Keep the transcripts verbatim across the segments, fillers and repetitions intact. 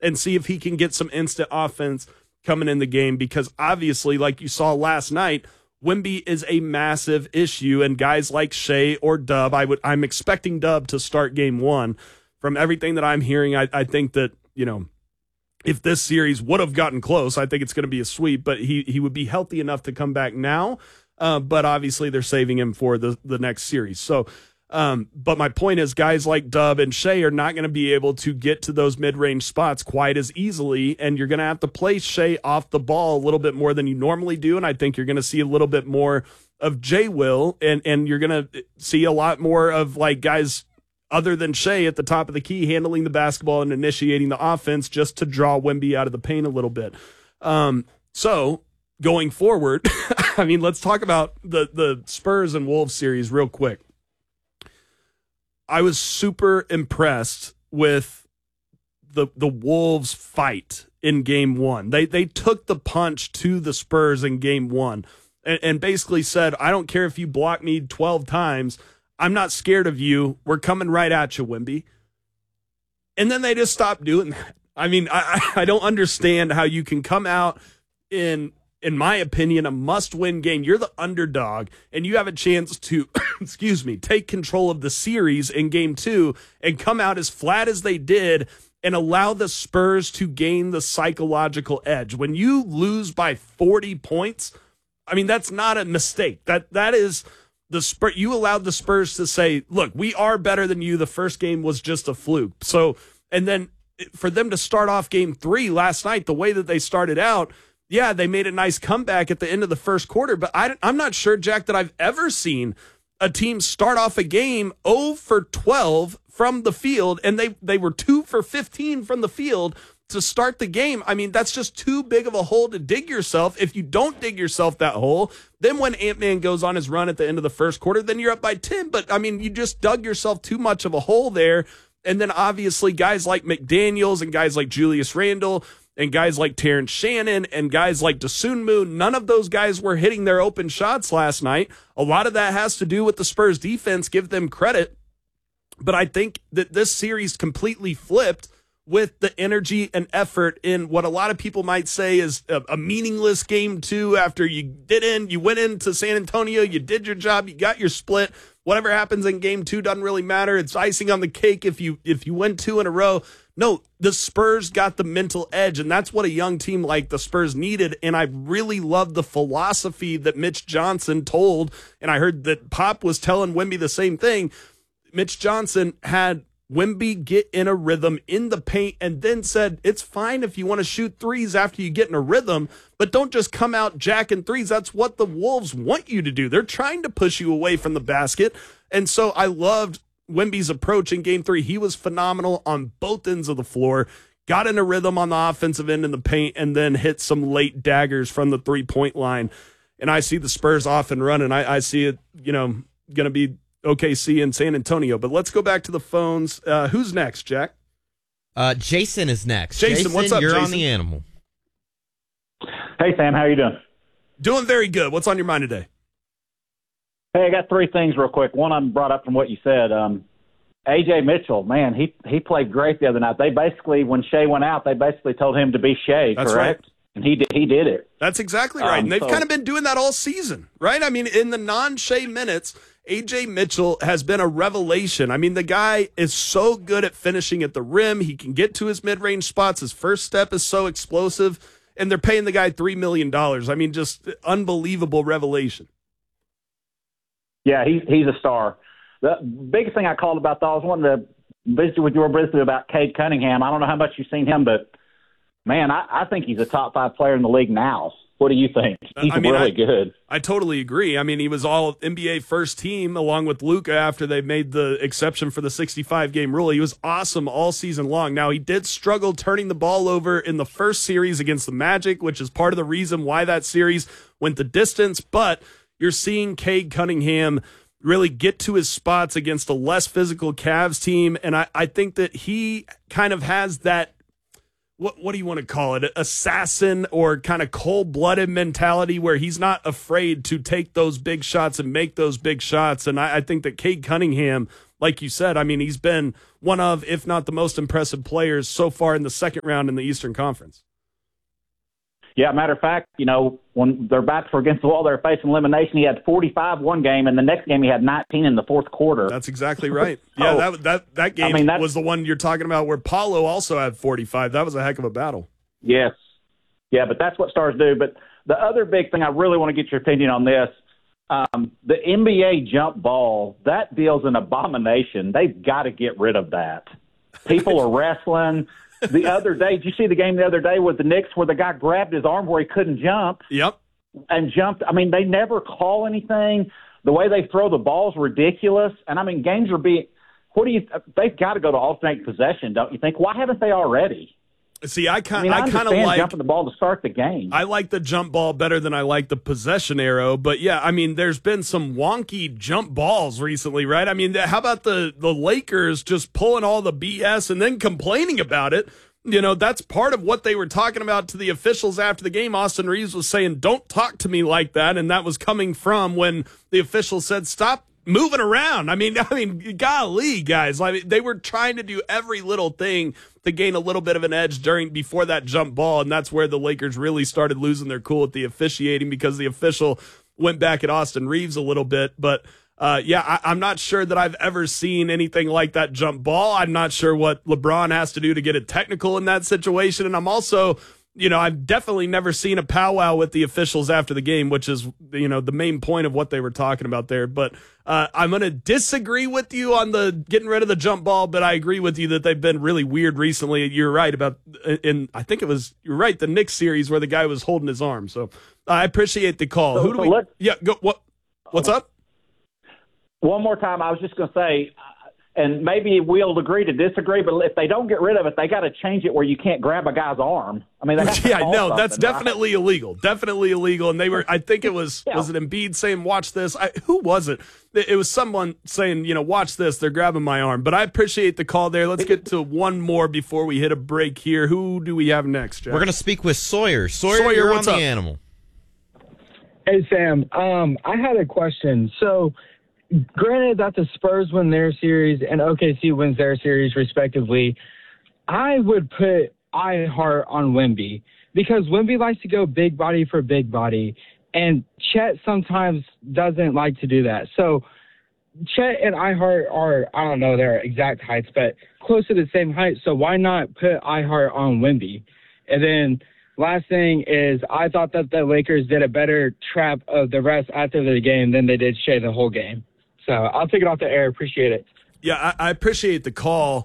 and see if he can get some instant offense coming in the game, because obviously, like you saw last night, Wemby is a massive issue, and guys like Shea or Dub, I would, I'm expecting Dub to start game one. From everything that I'm hearing, I, I think that, you know, if this series would have gotten close, I think it's going to be a sweep, but he, he would be healthy enough to come back now. Uh, but obviously they're saving him for the, the next series. So, um, but my point is, guys like Dub and Shea are not going to be able to get to those mid-range spots quite as easily, and you're going to have to play Shea off the ball a little bit more than you normally do, and I think you're going to see a little bit more of Jay Will, and, and you're going to see a lot more of, like, guys other than Shea at the top of the key handling the basketball and initiating the offense just to draw Wemby out of the paint a little bit. Um, so going forward, I mean, let's talk about the, the Spurs and Wolves series real quick. I was super impressed with the the Wolves fight in game one. They they took the punch to the Spurs in game one and, and basically said, I don't care if you block me twelve times. I'm not scared of you. We're coming right at you, Wemby. And then they just stopped doing that. I mean, I, I don't understand how you can come out in, in my opinion, a must-win game. You're the underdog, and you have a chance to, excuse me, take control of the series in game two and come out as flat as they did and allow the Spurs to gain the psychological edge. When you lose by forty points, I mean, that's not a mistake. That that is... The Spurs, you allowed the Spurs to say, look, we are better than you. The first game was just a fluke. So, and then for them to start off game three last night, the way that they started out, yeah, they made a nice comeback at the end of the first quarter. But I, I'm not sure, Jack, that I've ever seen a team start off a game zero for twelve from the field, and they, they were two for fifteen from the field to start the game. I mean, that's just too big of a hole to dig yourself. If you don't dig yourself that hole, then when Ant-Man goes on his run at the end of the first quarter, then you're up by ten. But, I mean, you just dug yourself too much of a hole there. And then, obviously, guys like McDaniels and guys like Julius Randle and guys like Terrence Shannon and guys like Dosunmu, none of those guys were hitting their open shots last night. A lot of that has to do with the Spurs defense. Give them credit. But I think that this series completely flipped with the energy and effort in what a lot of people might say is a, a meaningless game two. After you did in, you went into San Antonio, you did your job, you got your split. Whatever happens in game two doesn't really matter. It's icing on the cake if you if you win two in a row. No, the Spurs got the mental edge, and that's what a young team like the Spurs needed. And I really love the philosophy that Mitch Johnson told, and I heard that Pop was telling Wemby the same thing. Mitch Johnson had Wemby get in a rhythm in the paint and then said, it's fine if you want to shoot threes after you get in a rhythm, but don't just come out jacking threes. That's what the Wolves want you to do. They're trying to push you away from the basket. And so I loved Wemby's approach in game three. He was phenomenal on both ends of the floor, got in a rhythm on the offensive end in the paint, and then hit some late daggers from the three-point line. And I see the Spurs off and running. I, I see it, you know, going to be O K C and San Antonio. But let's go back to the phones. Uh, who's next, Jack? Uh, Jason is next. Jason, Jason what's up, you're Jason? on the animal. Hey, Sam. How you doing? Doing very good. What's on your mind today? Hey, I got three things real quick. One I brought up from what you said. Um, A J Mitchell, man, he he played great the other night. They basically, when Shea went out, they basically told him to be Shea, That's correct? Right. And he did, he did it. That's exactly right. Um, and they've so, kind of been doing that all season, right? I mean, in the non-Shea minutes, A J Mitchell has been a revelation. I mean, the guy is so good at finishing at the rim. He can get to his mid-range spots. His first step is so explosive, and they're paying the guy three million dollars. I mean, just unbelievable revelation. Yeah, he's he's a star. The biggest thing I called about, though, I was wanting to visit with your briefly about Cade Cunningham. I don't know how much you've seen him, but, man, I, I think he's a top five player in the league now. What do you think? He's I mean, really I, good. I totally agree. I mean, he was all N B A first team along with Luka after they made the exception for the sixty-five game rule. He was awesome all season long. Now, he did struggle turning the ball over in the first series against the Magic, which is part of the reason why that series went the distance. But you're seeing Cade Cunningham really get to his spots against a less physical Cavs team. And I, I think that he kind of has that, What what do you want to call it? Assassin or kind of cold-blooded mentality where he's not afraid to take those big shots and make those big shots. And I, I think that Cade Cunningham like you said, I mean, he's been one of, if not the most impressive players so far in the second round in the Eastern Conference. Yeah, matter of fact, you know, when their backs were against the wall, they were facing elimination. He had forty-five one game, and the next game he had nineteen in the fourth quarter. That's exactly right. Yeah, so, that that that game I mean, was the one you're talking about where Paulo also had forty-five. That was a heck of a battle. Yes. Yeah, but that's what stars do. But the other big thing, I really want to get your opinion on this. Um, the N B A jump ball, that deal's an abomination. They've got to get rid of that. People are wrestling. The other day, did you see the game the other day with the Knicks where the guy grabbed his arm where he couldn't jump? Yep. And jumped. I mean, they never call anything. The way they throw the ball's ridiculous. And, I mean, games are being – what do you – they've got to go to alternate possession, don't you think? Why haven't they already? See, I kind I, mean, I, I kind of like jumping the ball to start the game. I like the jump ball better than I like the possession arrow, but yeah, I mean, there's been some wonky jump balls recently, right? I mean, how about the the Lakers just pulling all the B S and then complaining about it? You know, that's part of what they were talking about to the officials after the game. Austin Reeves was saying, "Don't talk to me like that," and that was coming from when the officials said, "Stop moving around." I mean, I mean, golly, guys. I mean, they were trying to do every little thing to gain a little bit of an edge during before that jump ball, and that's where the Lakers really started losing their cool at the officiating because the official went back at Austin Reeves a little bit. But uh, yeah, I, I'm not sure that I've ever seen anything like that jump ball. I'm not sure what LeBron has to do to get it technical in that situation, and I'm also. You know, I've definitely never seen a powwow with the officials after the game, which is, you know, the main point of what they were talking about there. But uh, I'm going to disagree with you on the getting rid of the jump ball, but I agree with you that they've been really weird recently. You're right about, and I think it was, you're right, the Knicks series where the guy was holding his arm. So I appreciate the call. So, Who do so we? let, yeah, go. What? What's up? One more time, I was just going to say, and maybe we'll agree to disagree, but if they don't get rid of it, they got to change it where you can't grab a guy's arm. I mean, they have to yeah, call no, that's something, definitely right? illegal. Definitely illegal. And they were, I think it was, Yeah. was it Embiid saying, "Watch this"? I, who was it? It was someone saying, you know, "Watch this." They're grabbing my arm. But I appreciate the call there. Let's get to one more before we hit a break here. Who do we have next, Jeff? We're going to speak with Sawyer. Sawyer, Sawyer, you're what's on up? the animal. Hey, Sam. Um, I had a question. So, granted that the Spurs win their series and O K C wins their series respectively, I would put iHeart on Wemby because Wemby likes to go big body for big body, and Chet sometimes doesn't like to do that. So Chet and iHeart are, I don't know their exact heights, but close to the same height. So why not put iHeart on Wemby? And then last thing is I thought that the Lakers did a better trap of the rest after the game than they did Shea the whole game. So I'll take it off the air. Appreciate it. Yeah, I, I appreciate the call.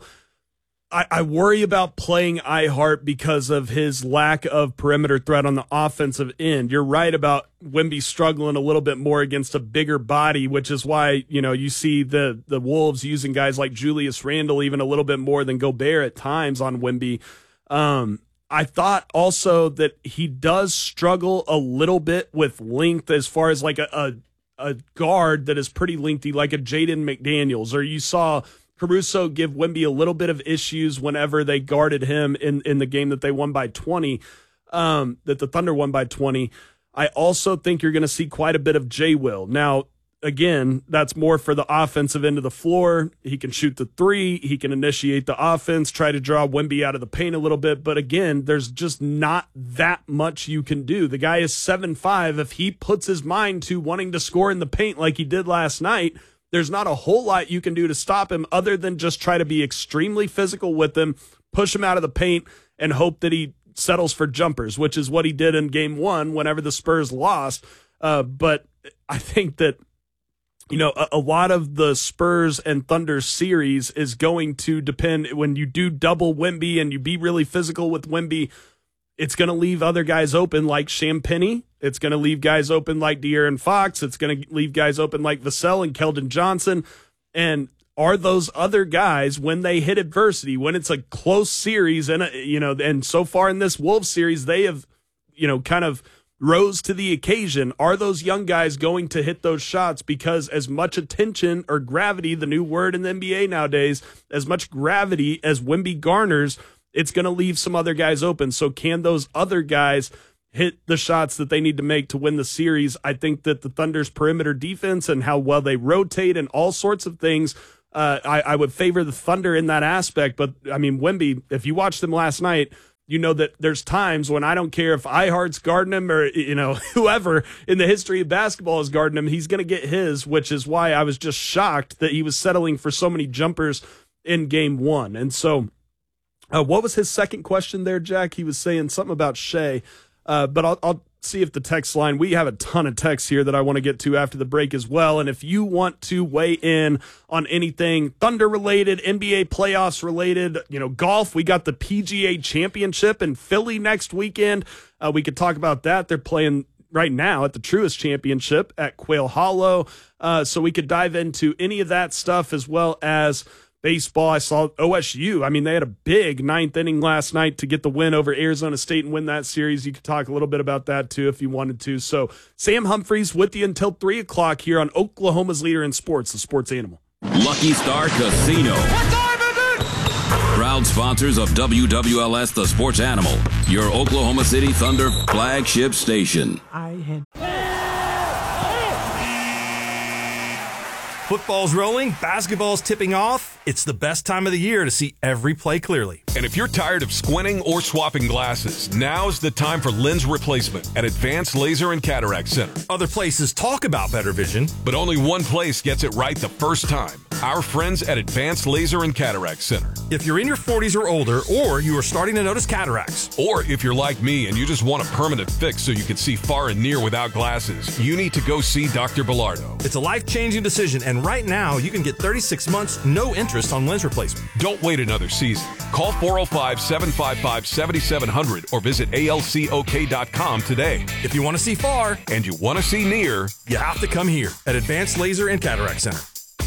I, I worry about playing iHeart because of his lack of perimeter threat on the offensive end. You're right about Wemby struggling a little bit more against a bigger body, which is why, you know, you see the, the Wolves using guys like Julius Randle even a little bit more than Gobert at times on Wemby. Um, I thought also that he does struggle a little bit with length as far as like a, a a guard that is pretty lengthy, like a Jaden McDaniels, or you saw Caruso give Wemby a little bit of issues whenever they guarded him in, in the game that they won by twenty, um, that the Thunder won by twenty. I also think you're going to see quite a bit of J. Will. Now, again, that's more for the offensive end of the floor. He can shoot the three. He can initiate the offense, try to draw Wemby out of the paint a little bit. But again, there's just not that much you can do. The guy is seven five. If he puts his mind to wanting to score in the paint like he did last night, there's not a whole lot you can do to stop him other than just try to be extremely physical with him, push him out of the paint, and hope that he settles for jumpers, which is what he did in game one whenever the Spurs lost. Uh, but I think that You know, a, a lot of the Spurs and Thunder series is going to depend when you do double Wemby and you be really physical with Wemby. It's going to leave other guys open like Champagnie. It's going to leave guys open like De'Aaron Fox. It's going to leave guys open like Vassell and Keldon Johnson. And are those other guys, when they hit adversity, when it's a close series, and you know, and so far in this Wolves series, they have, you know, kind of rose to the occasion. Are those young guys going to hit those shots? Because as much attention or gravity, the new word in the N B A nowadays, as much gravity as Wemby garners, it's going to leave some other guys open. So can those other guys hit the shots that they need to make to win the series? I think that the Thunder's perimeter defense and how well they rotate and all sorts of things uh, I, I would favor the Thunder in that aspect. But, I mean, Wemby, if you watched them last night, you know that there's times when I don't care if iHeart's guarding him or, you know, whoever in the history of basketball is guarding him, he's going to get his, which is why I was just shocked that he was settling for so many jumpers in game one. And so uh, what was his second question there, Jack? He was saying something about Shea, uh, but I'll, I'll see if the text line, we have a ton of texts here that I want to get to after the break as well. And if you want to weigh in on anything Thunder related, N B A playoffs related, you know, golf, we got the P G A Championship in Philly next weekend. Uh, we could talk about that. They're playing right now at the Truist Championship at Quail Hollow. Uh, so we could dive into any of that stuff as well as baseball. I saw O S U. I mean, they had a big ninth inning last night to get the win over Arizona State and win that series. You could talk a little bit about that, too, if you wanted to. So Sam Humphreys with you until three o'clock here on Oklahoma's Leader in Sports, the Sports Animal. Lucky Star Casino. Proud sponsors of W W L S, the Sports Animal, your Oklahoma City Thunder flagship station. I had... Football's rolling, basketball's tipping off. It's the best time of the year to see every play clearly. And if you're tired of squinting or swapping glasses, now's the time for lens replacement at Advanced Laser and Cataract Center. Other places talk about better vision, but only one place gets it right the first time. Our friends at Advanced Laser and Cataract Center. If you're in your forties or older, or you are starting to notice cataracts, or if you're like me and you just want a permanent fix so you can see far and near without glasses, you need to go see Doctor Bilardo. It's a life-changing decision, and right now you can get thirty-six months, no interest on lens replacement. Don't wait another season. Call four oh five, seven five five, seven seven zero zero or visit A L C O K dot com today. If you want to see far and you want to see near, you have to come here at Advanced Laser and Cataract Center.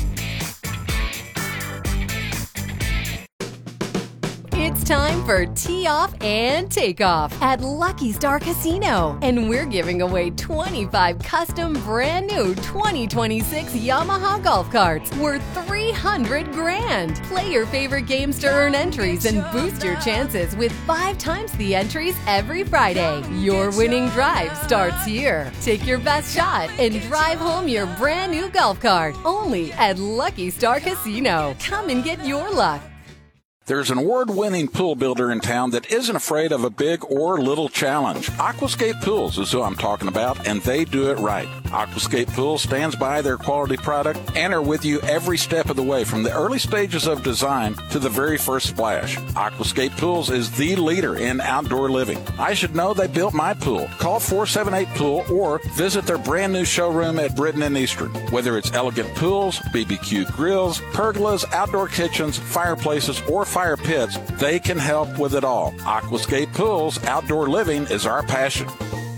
It's time for Tee Off and Takeoff at Lucky Star Casino. And we're giving away twenty-five custom brand new twenty twenty-six Yamaha golf carts worth three hundred grand. Play your favorite games to earn entries and boost your chances with five times the entries every Friday. Your winning drive starts here. Take your best shot and drive home your brand new golf cart. Only at Lucky Star Casino. Come and get your luck. There's an award-winning pool builder in town that isn't afraid of a big or little challenge. Aquascape Pools is who I'm talking about, and they do it right. Aquascape Pools stands by their quality product and are with you every step of the way, from the early stages of design to the very first splash. Aquascape Pools is the leader in outdoor living. I should know, they built my pool. Call four seven eight pool or visit their brand new showroom at Britton and Eastern. Whether it's elegant pools, B B Q grills, pergolas, outdoor kitchens, fireplaces, or fire fire pits, they can help with it all. Aquascape Pools, outdoor living is our passion.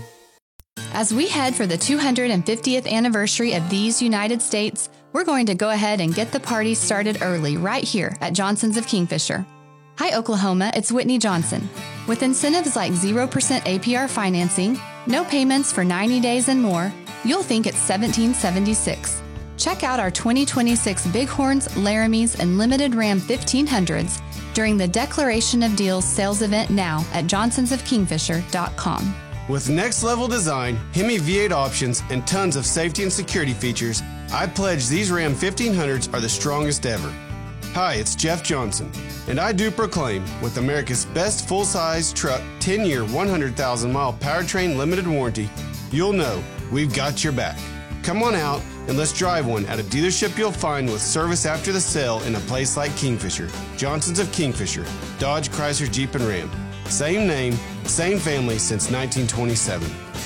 As we head for the two hundred fiftieth anniversary of these United States, we're going to go ahead and get the party started early right here at Johnson's of Kingfisher. Hi, Oklahoma, it's Whitney Johnson. With incentives like zero percent A P R financing, no payments for ninety days and more, you'll think it's seventeen seventy-six. Check out our twenty twenty-six Bighorns, Laramies, and Limited Ram fifteen hundreds during the Declaration of Deals sales event now at johnsons of kingfisher dot com. With next-level design, Hemi V eight options, and tons of safety and security features, I pledge these Ram fifteen hundreds are the strongest ever. Hi, it's Jeff Johnson, and I do proclaim, with America's best full-size truck ten-year, one hundred thousand mile powertrain limited warranty, you'll know we've got your back. Come on out and let's drive one at a dealership you'll find with service after the sale in a place like Kingfisher. Johnson's of Kingfisher, Dodge, Chrysler, Jeep, and Ram. Same name, same family since nineteen twenty-seven.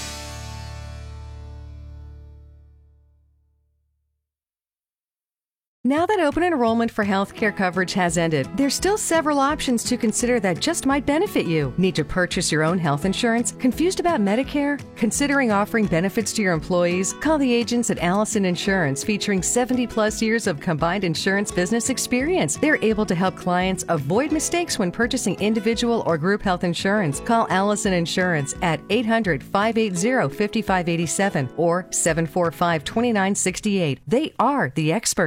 Now that open enrollment for healthcare coverage has ended, there's still several options to consider that just might benefit you. Need to purchase your own health insurance? Confused about Medicare? Considering offering benefits to your employees? Call the agents at Allison Insurance, featuring seventy plus years of combined insurance business experience. They're able to help clients avoid mistakes when purchasing individual or group health insurance. Call Allison Insurance at eight hundred, five eight zero, five five eight seven or seven four five, two nine six eight. They are the experts.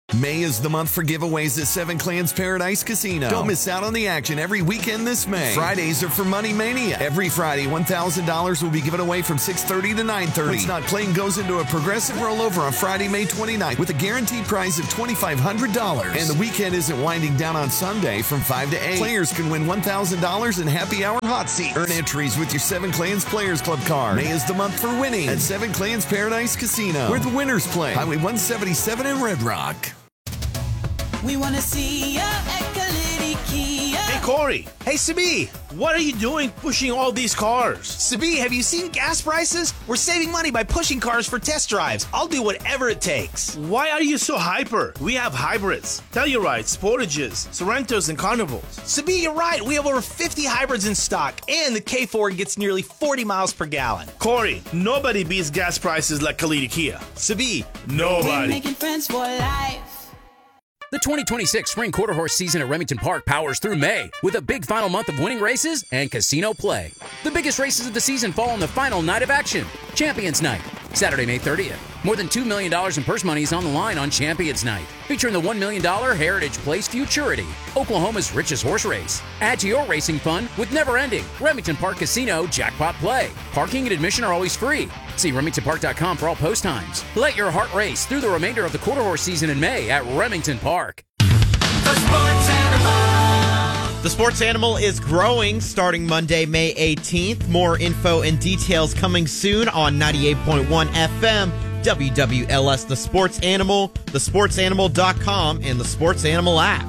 May is the month for giveaways at Seven Clans Paradise Casino. Don't miss out on the action every weekend this May. Fridays are for Money Mania. Every Friday, one thousand dollars will be given away from six thirty to nine thirty. What's not playing goes into a progressive rollover on Friday, May twenty-ninth with a guaranteed prize of twenty-five hundred dollars. And the weekend isn't winding down on Sunday from five to eight. Players can win one thousand dollars in happy hour hot seats. Earn entries with your Seven Clans Players Club card. May is the month for winning at Seven Clans Paradise Casino, where the winners play. Highway one seventy-seven in Red Rock. We want to see ya at Kalidi Kia. Hey, Corey. Hey, Sabi. What are you doing pushing all these cars? Sabi, have you seen gas prices? We're saving money by pushing cars for test drives. I'll do whatever it takes. Why are you so hyper? We have hybrids, Tellurides, Sportages, Sorrentos, and Carnivals. Sabi, you're right. We have over fifty hybrids in stock, and the K four gets nearly forty miles per gallon. Corey, nobody beats gas prices like Kalidi Kia. Sabi, nobody. We're making friends for life. The twenty twenty-six Spring Quarter Horse season at Remington Park powers through May with a big final month of winning races and casino play. The biggest races of the season fall on the final night of action, Champions Night, Saturday, May thirtieth. More than two million dollars in purse money is on the line on Champions Night, featuring the one million dollars Heritage Place Futurity, Oklahoma's richest horse race. Add to your racing fun with never-ending Remington Park Casino Jackpot Play. Parking and admission are always free. See Remington Park dot com for all post times. Let your heart race through the remainder of the quarter horse season in May at Remington Park. The Sports Animal. The Sports Animal is growing starting Monday, May eighteenth. More info and details coming soon on ninety-eight point one F M, W W L S The Sports Animal, the sports animal dot com, and the Sports Animal app.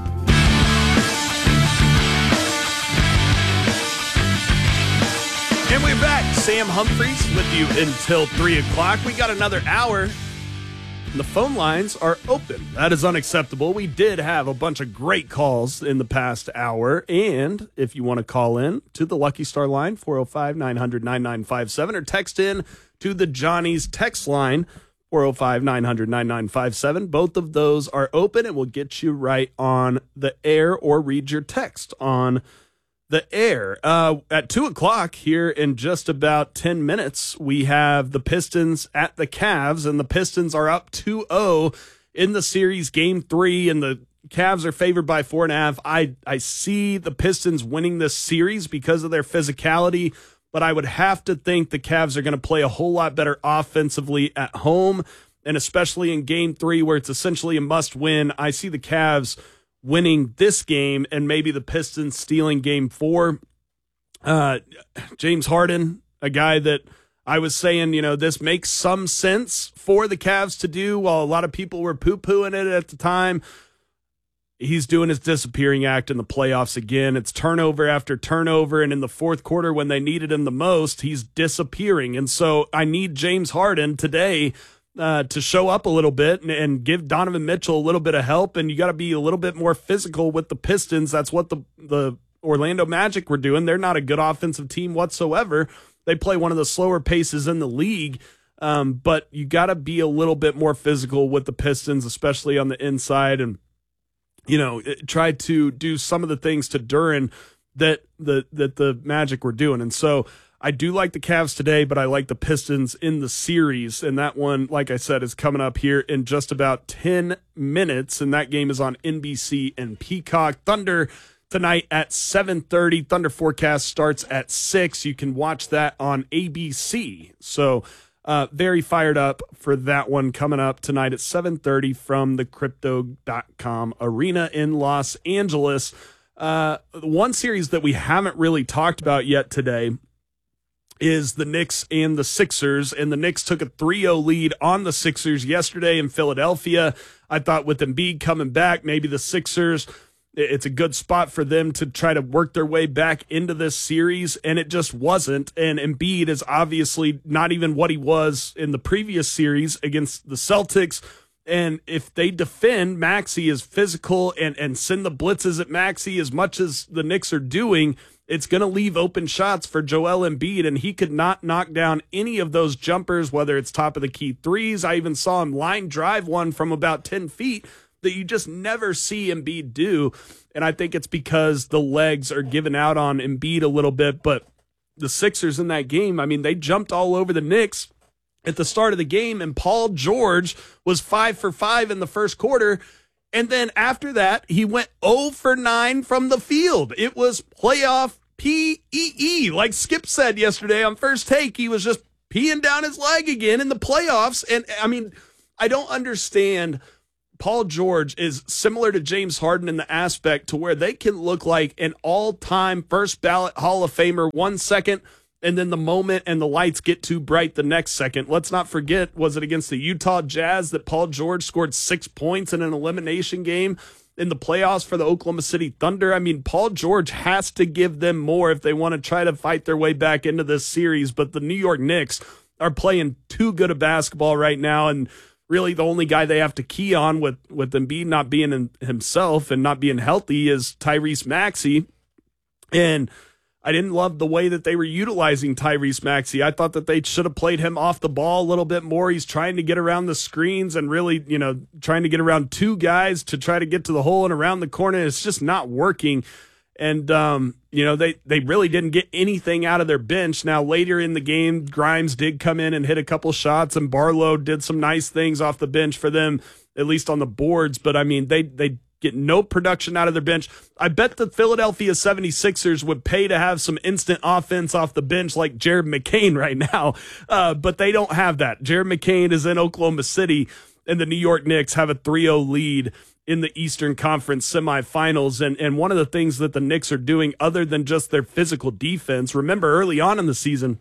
And we're back. Sam Humphreys with you until three o'clock. We got another hour. And the phone lines are open. That is unacceptable. We did have a bunch of great calls in the past hour. And if you want to call in to the Lucky Star line, four oh five, nine hundred, ninety-nine fifty-seven, or text in to the Johnny's text line, four oh five, nine hundred, ninety-nine fifty-seven. Both of those are open and will get you right on the air or read your text on the air. Uh, at two o'clock here in just about ten minutes, we have the Pistons at the Cavs, and the Pistons are up two oh in the series, game three, and the Cavs are favored by four and a half. I, I see the Pistons winning this series because of their physicality, but I would have to think the Cavs are going to play a whole lot better offensively at home, and especially in game three where it's essentially a must win. I see the Cavs winning this game and maybe the Pistons stealing game four. Uh, James Harden, a guy that I was saying, you know, this makes some sense for the Cavs to do while a lot of people were poo-pooing it at the time. He's doing his disappearing act in the playoffs again. It's turnover after turnover, and in the fourth quarter when they needed him the most, he's disappearing. And so I need James Harden today Uh, to show up a little bit and, and give Donovan Mitchell a little bit of help, and you got to be a little bit more physical with the Pistons. That's what the the Orlando Magic were doing. They're not a good offensive team whatsoever. They play one of the slower paces in the league, um, but you got to be a little bit more physical with the Pistons, especially on the inside, and you know, try to do some of the things to Duren that the that the Magic were doing. And so I do like the Cavs today, but I like the Pistons in the series. And that one, like I said, is coming up here in just about ten minutes. And that game is on N B C and Peacock. Thunder tonight at seven thirty. Thunder forecast starts at six. You can watch that on A B C. So uh, very fired up for that one coming up tonight at seven thirty from the Crypto dot com Arena in Los Angeles. Uh, one series that we haven't really talked about yet today is the Knicks and the Sixers, and the Knicks took a three oh lead on the Sixers yesterday in Philadelphia. I thought with Embiid coming back, maybe the Sixers, it's a good spot for them to try to work their way back into this series, and it just wasn't. And Embiid is obviously not even what he was in the previous series against the Celtics. And if they defend Maxey is physical and, and send the blitzes at Maxey as much as the Knicks are doing, it's going to leave open shots for Joel Embiid, and he could not knock down any of those jumpers, whether it's top of the key threes. I even saw him line drive one from about ten feet that you just never see Embiid do. And I think it's because the legs are giving out on Embiid a little bit. But the Sixers in that game, I mean, they jumped all over the Knicks at the start of the game, and Paul George was five for five in the first quarter. And then after that, he went zero for nine from the field. It was playoff P E E. Like Skip said yesterday on First Take, he was just peeing down his leg again in the playoffs. And, I mean, I don't understand. Paul George is similar to James Harden in the aspect to where they can look like an all-time first-ballot Hall of Famer one second, and then the moment and the lights get too bright the next second. Let's not forget, was it against the Utah Jazz that Paul George scored six points in an elimination game in the playoffs for the Oklahoma City Thunder? I mean, Paul George has to give them more if they want to try to fight their way back into this series, but the New York Knicks are playing too good a basketball right now, and really the only guy they have to key on with, with Embiid not being in himself and not being healthy is Tyrese Maxey. And I didn't love the way that they were utilizing Tyrese Maxey. I thought that they should have played him off the ball a little bit more. He's trying to get around the screens and really, you know, trying to get around two guys to try to get to the hole and around the corner. It's just not working. And, um, you know, they, they really didn't get anything out of their bench. Now, later in the game, Grimes did come in and hit a couple shots, and Barlow did some nice things off the bench for them, at least on the boards. But, I mean, they they get no production out of their bench. I bet the Philadelphia seventy-sixers would pay to have some instant offense off the bench like Jared McCain right now, uh, but they don't have that. Jared McCain is in Oklahoma City, and the New York Knicks have a three oh lead in the Eastern Conference semifinals. And, and one of the things that the Knicks are doing other than just their physical defense, remember early on in the season,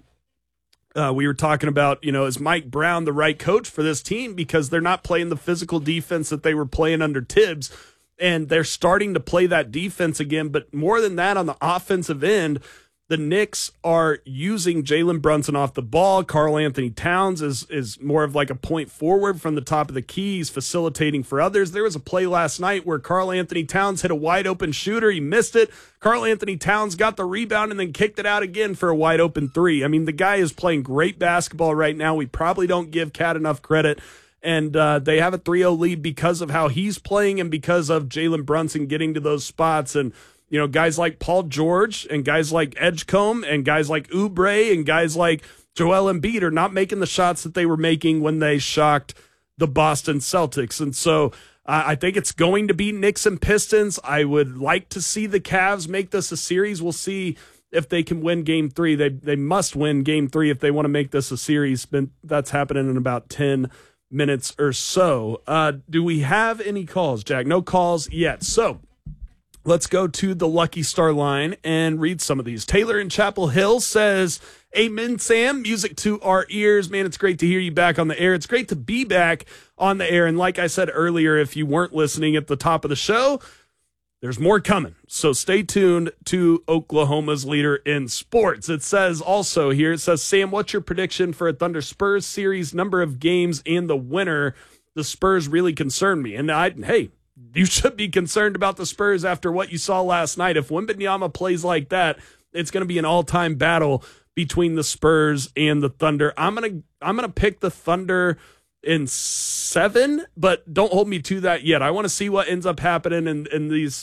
uh, we were talking about, you know, is Mike Brown the right coach for this team? Because they're not playing the physical defense that they were playing under Tibbs, and they're starting to play that defense again. But more than that, on the offensive end, the Knicks are using Jalen Brunson off the ball. Karl Anthony Towns is is more of like a point forward from the top of the key. He's facilitating for others. There was a play last night where Karl Anthony Towns hit a wide open shooter. He missed it. Karl Anthony Towns got the rebound and then kicked it out again for a wide open three. I mean, the guy is playing great basketball right now. We probably don't give Cat enough credit. And uh, they have a three oh lead because of how he's playing and because of Jalen Brunson getting to those spots. And you know, guys like Paul George and guys like Edgecombe and guys like Oubre and guys like Joel Embiid are not making the shots that they were making when they shocked the Boston Celtics. And so uh, I think it's going to be Knicks and Pistons. I would like to see the Cavs make this a series. We'll see if they can win game three. They they must win game three if they want to make this a series. But that's happening in about ten minutes or so. Uh, do we have any calls, Jack? No calls yet. So let's go to the Lucky Star line and read some of these. Taylor in Chapel Hill says, amen, Sam. Music to our ears. Man, it's great to hear you back on the air. It's great to be back on the air. And like I said earlier, if you weren't listening at the top of the show, there's more coming. So stay tuned to Oklahoma's leader in sports. It says also here, it says, Sam, what's your prediction for a Thunder Spurs series, number of games, and the winner? The Spurs really concern me. And I, hey, you should be concerned about the Spurs after what you saw last night. If Wembanyama plays like that, it's going to be an all-time battle between the Spurs and the Thunder. I'm going to I'm going to pick the Thunder in seven, but don't hold me to that yet. I want to see what ends up happening in, in these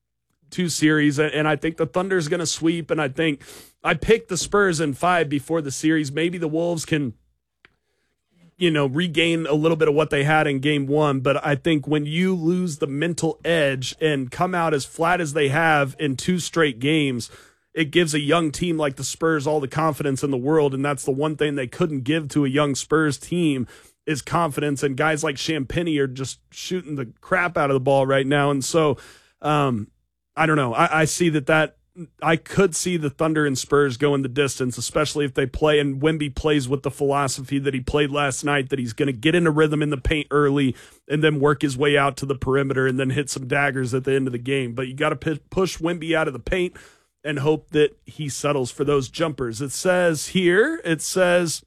two series, and I think the Thunder is going to sweep, and I think I picked the Spurs in five before the series. Maybe the Wolves can, you know, regain a little bit of what they had in game one. But I think when you lose the mental edge and come out as flat as they have in two straight games, it gives a young team like the Spurs all the confidence in the world. And that's the one thing they couldn't give to a young Spurs team is confidence. And guys like Champagnie are just shooting the crap out of the ball right now. And so um, I don't know. I, I see that that I could see the Thunder and Spurs going the distance, especially if they play and Wemby plays with the philosophy that he played last night, that he's going to get in a rhythm in the paint early and then work his way out to the perimeter and then hit some daggers at the end of the game. But you got to p- push Wemby out of the paint and hope that he settles for those jumpers. It says here, it says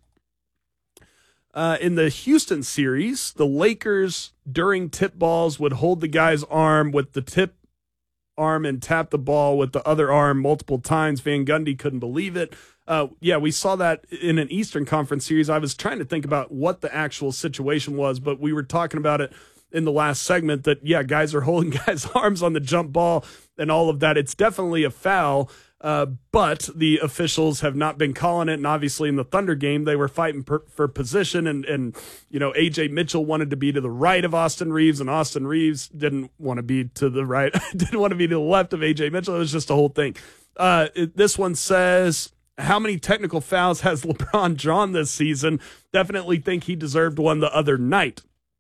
uh, in the Houston series, the Lakers during tip balls would hold the guy's arm with the tip arm and tap the ball with the other arm multiple times. Van Gundy couldn't believe it. Uh, yeah, we saw that in an Eastern Conference series. I was trying to think about what the actual situation was, but we were talking about it in the last segment that, yeah, guys are holding guys' arms on the jump ball and all of that. It's definitely a foul. Uh, but the officials have not been calling it, and obviously in the Thunder game, they were fighting per, for position, and, and, you know, A J Mitchell wanted to be to the right of Austin Reeves, and Austin Reeves didn't want to be to the right, didn't want to be to the left of A J Mitchell. It was just a whole thing. Uh, it, this one says, how many technical fouls has LeBron drawn this season? Definitely think he deserved one the other night.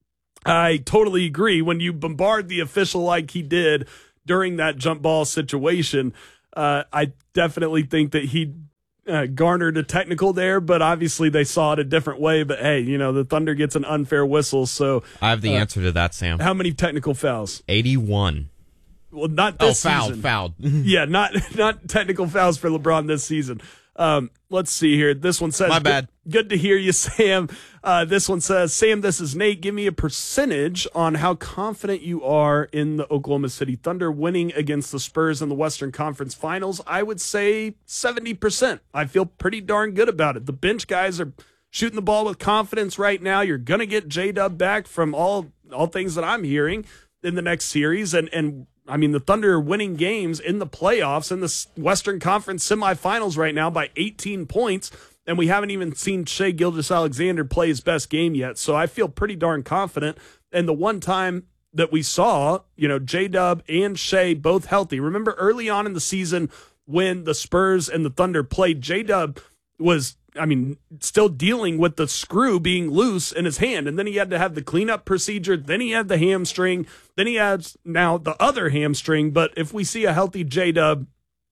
I totally agree. When you bombard the official like he did during that jump ball situation, Uh, I definitely think that he uh, garnered a technical there, but obviously they saw it a different way. But hey, you know, the Thunder gets an unfair whistle. So I have the uh, answer to that, Sam. How many technical fouls? eighty-one. Well, not this oh, fouled, season. fouled. yeah, not not technical fouls for LeBron this season. Um, let's see here. This one says, My bad. Good, good to hear you, Sam. Uh, this one says, Sam, this is Nate. Give me a percentage on how confident you are in the Oklahoma City Thunder winning against the Spurs in the Western Conference Finals. I would say seventy percent. I feel pretty darn good about it. The bench guys are shooting the ball with confidence right now. You're going to get J-Dub back from all, all things that I'm hearing in the next series. And, and, I mean, the Thunder are winning games in the playoffs in the Western Conference semifinals right now by eighteen points, and we haven't even seen Shai Gilgeous-Alexander play his best game yet. So I feel pretty darn confident. And the one time that we saw, you know, J-Dub and Shai both healthy. Remember early on in the season when the Spurs and the Thunder played, J-Dub was, I mean, still dealing with the screw being loose in his hand. And then he had to have the cleanup procedure. Then he had the hamstring. Then he has now the other hamstring. But if we see a healthy J-Dub,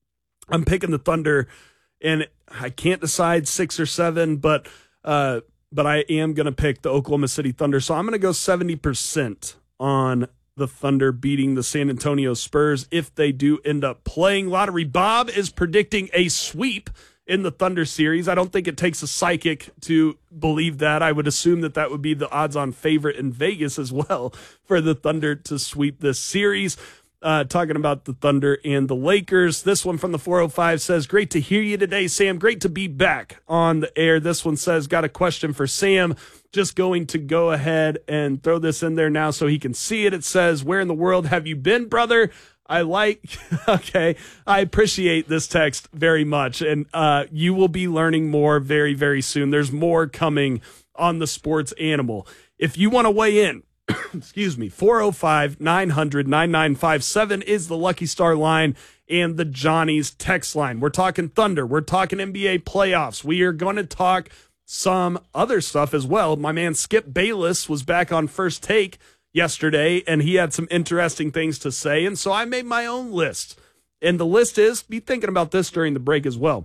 I'm picking the Thunder. And I can't decide six or seven, but uh, but I am going to pick the Oklahoma City Thunder. So I'm going to go seventy percent on the Thunder beating the San Antonio Spurs if they do end up playing. Lottery Bob is predicting a sweep in the Thunder series. I don't think it takes a psychic to believe that. I would assume that that would be the odds-on favorite in Vegas as well for the Thunder to sweep this series. Uh, talking about the Thunder and the Lakers. This one from the four oh five says, great to hear you today, Sam. Great to be back on the air. This one says, got a question for Sam. Just going to go ahead and throw this in there now so he can see it. It says, where in the world have you been, brother? I like, okay, I appreciate this text very much. And uh, you will be learning more very, very soon. There's more coming on the Sports Animal. If you want to weigh in, excuse me, four oh five, nine hundred, ninety-nine fifty-seven is the Lucky Star line and the Johnny's text line. We're talking Thunder. We're talking N B A playoffs. We are going to talk some other stuff as well. My man Skip Bayless was back on First Take yesterday, and he had some interesting things to say. And so I made my own list. And the list is, be thinking about this during the break as well.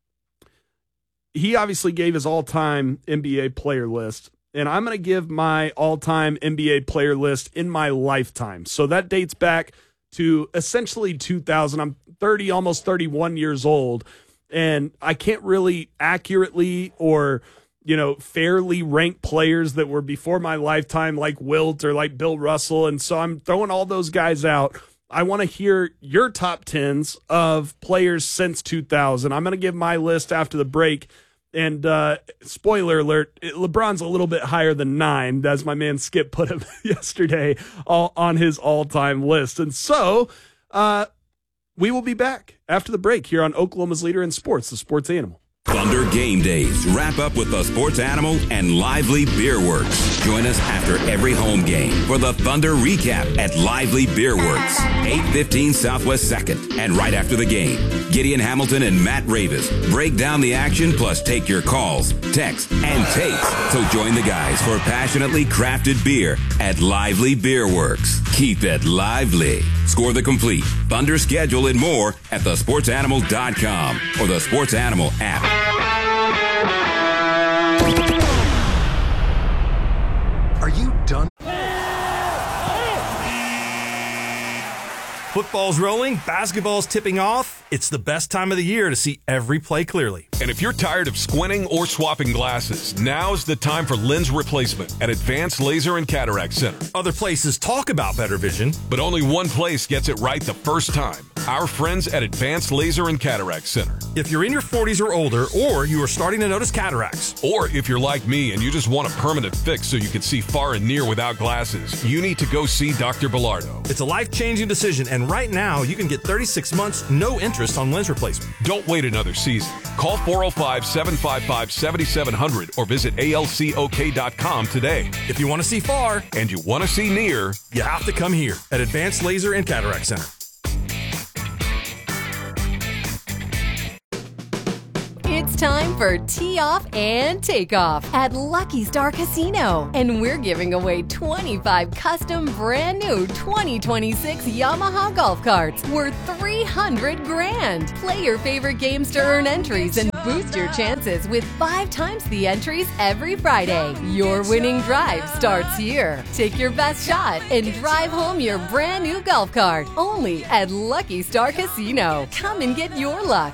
He obviously gave his all-time N B A player list. And I'm going to give my all-time N B A player list in my lifetime. So that dates back to essentially two thousand. I'm thirty, almost thirty-one years old. And I can't really accurately or, you know, fairly rank players that were before my lifetime like Wilt or like Bill Russell. And so I'm throwing all those guys out. I want to hear your top tens of players since two thousand. I'm going to give my list after the break. And uh, spoiler alert, LeBron's a little bit higher than nine, as my man Skip put him yesterday all on his all-time list. And so uh, we will be back after the break here on Oklahoma's Leader in Sports, the Sports Animal. Thunder Game Days wrap up with the Sports Animal and Lively Beer Works. Join us after every home game for the Thunder recap at Lively Beer Works, eight fifteen Southwest second, and right after the game. Gideon Hamilton and Matt Ravis break down the action plus take your calls, texts, and takes. So join the guys for passionately crafted beer at Lively Beer Works. Keep it lively. Score the complete Thunder schedule and more at the sports animal dot com or the Sports Animal app. Are you done? Football's rolling, basketball's tipping off. It's the best time of the year to see every play clearly. And if you're tired of squinting or swapping glasses, now's the time for lens replacement at Advanced Laser and Cataract Center. Other places talk about better vision, but only one place gets it right the first time. Our friends at Advanced Laser and Cataract Center. If you're in your forties or older, or you are starting to notice cataracts, or if you're like me and you just want a permanent fix so you can see far and near without glasses, you need to go see Doctor Bilardo. It's a life-changing decision, and right now you can get thirty-six months, no interest on lens replacement. Don't wait another season. Call four oh five, seven five five, seven seven zero zero or visit A L C O K dot com today. If you want to see far and you want to see near, you have to come here at Advanced Laser and Cataract Center. It's time for Tee Off and Takeoff at Lucky Star Casino. And we're giving away twenty-five custom brand new twenty twenty-six Yamaha golf carts worth three hundred grand. Play your favorite games to earn entries and boost your chances with five times the entries every Friday. Your winning drive starts here. Take your best shot and drive home your brand new golf cart. Only at Lucky Star Casino. Come and get your luck.